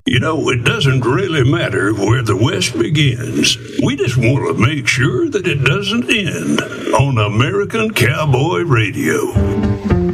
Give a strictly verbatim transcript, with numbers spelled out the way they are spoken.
You know, it doesn't really matter where the West begins. We just want to make sure that it doesn't end on American Cowboy Radio.